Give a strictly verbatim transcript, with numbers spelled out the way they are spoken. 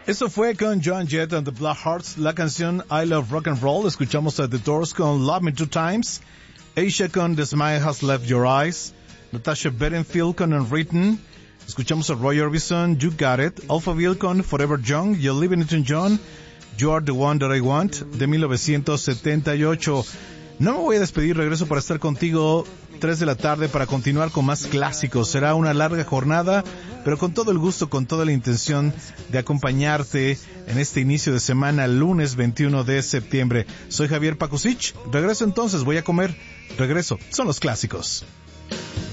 Eso fue con Joan Jett and the Blackhearts, la canción I Love Rock and Roll. Escuchamos a The Doors con Love Me Two Times, Asia con The Smile Has Left Your Eyes, Natasha Bedingfield con Unwritten. Escuchamos a Roy Orbison, You Got It, Alphaville con Forever Young, You're Living It in John, You Are the One That I Want, de mil novecientos setenta y ocho. No me voy a despedir, regreso para estar contigo tres de la tarde para continuar con más clásicos. Será una larga jornada, pero con todo el gusto, con toda la intención de acompañarte en este inicio de semana, lunes veintiuno de septiembre. Soy Javier Pakusich, regreso entonces, voy a comer, regreso, son los clásicos.